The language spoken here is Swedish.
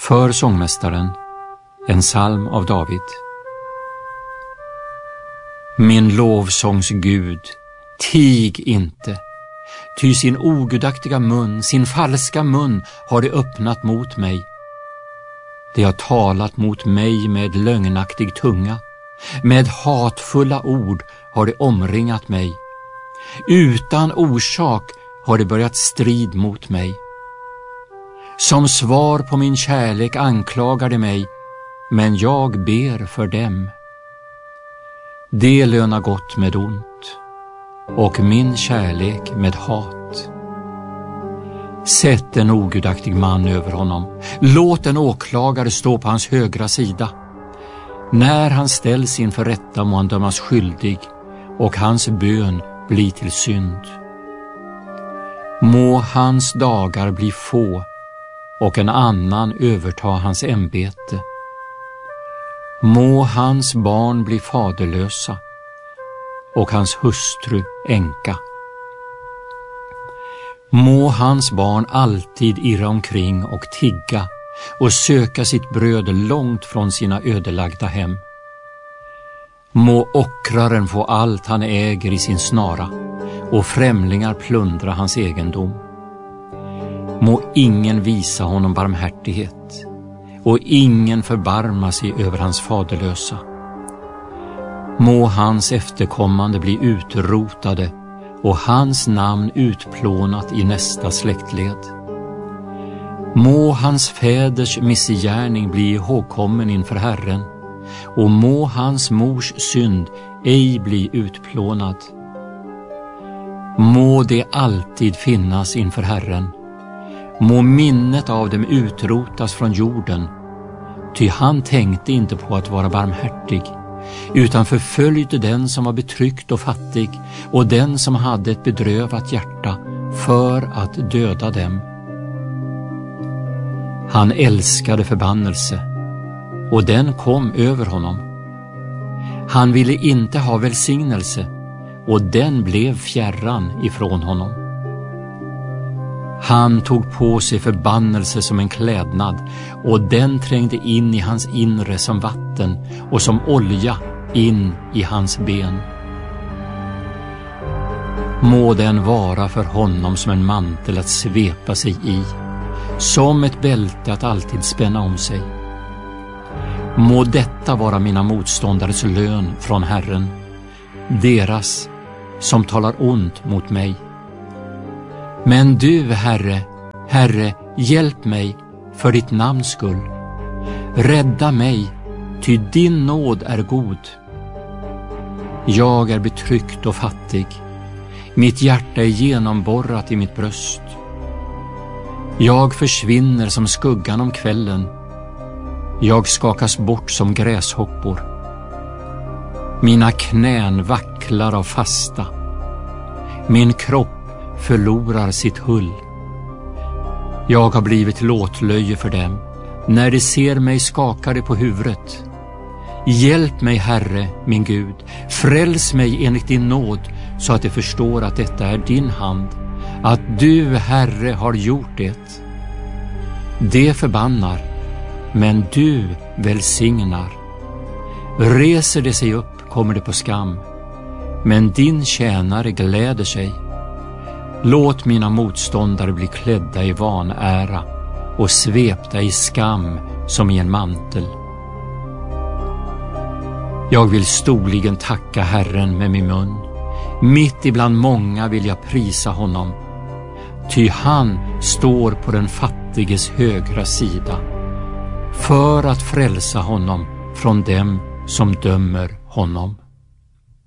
För sångmästaren, en psalm av David. Min lovsångs Gud, tig inte, ty sin ogudaktiga mun, sin falska mun har det öppnat mot mig. Det har talat mot mig med lögnaktig tunga, med hatfulla ord har det omringat mig. Utan orsak har det börjat strid mot mig. Som svar på min kärlek anklagar de mig, men jag ber för dem. Det lönar gott med ont, och min kärlek med hat. Sätt en ogudaktig man över honom. Låt en åklagare stå på hans högra sida. När han ställs inför rätta må han dömas skyldig, och hans bön bli till synd. Må hans dagar bli få, och en annan överta hans ämbete. Må hans barn bli faderlösa, och hans hustru änka. Må hans barn alltid irra omkring och tigga och söka sitt bröd långt från sina ödelagda hem. Må ockraren få allt han äger i sin snara, och främlingar plundra hans egendom. Må ingen visa honom barmhärtighet, och ingen förbarma sig över hans faderlösa. Må hans efterkommande bli utrotade, och hans namn utplånat i nästa släktled. Må hans fäders missgärning bli ihågkommen inför Herren, och må hans mors synd ej bli utplånad. Må det alltid finnas inför Herren. Må minnet av dem utrotas från jorden, ty han tänkte inte på att vara barmhärtig, utan förföljde den som var betryckt och fattig och den som hade ett bedrövat hjärta för att döda dem. Han älskade förbannelse, och den kom över honom. Han ville inte ha välsignelse, och den blev fjärran ifrån honom. Han tog på sig förbannelse som en klädnad, och den trängde in i hans inre som vatten och som olja in i hans ben. Må den vara för honom som en mantel att svepa sig i, som ett bälte att alltid spänna om sig. Må detta vara mina motståndares lön från Herren, deras som talar ont mot mig. Men du, Herre, Herre, hjälp mig för ditt namns skull. Rädda mig, ty din nåd är god. Jag är betryckt och fattig. Mitt hjärta är genomborrat i mitt bröst. Jag försvinner som skuggan om kvällen. Jag skakas bort som gräshoppor. Mina knän vacklar av fasta. Min kropp förlorar sitt hull. Jag har blivit låtlöje för dem. När de ser mig skakar de på huvudet. Hjälp mig, Herre, min Gud. Fräls mig enligt din nåd, så att de förstår att detta är din hand, att du, Herre, har gjort det. De förbannar, men du välsignar. Reser de sig upp kommer de på skam, men din tjänare gläder sig. Låt mina motståndare bli klädda i vanära och svepta i skam som i en mantel. Jag vill storligen tacka Herren med min mun. Mitt ibland många vill jag prisa honom. Ty han står på den fattiges högra sida, för att frälsa honom från dem som dömer honom.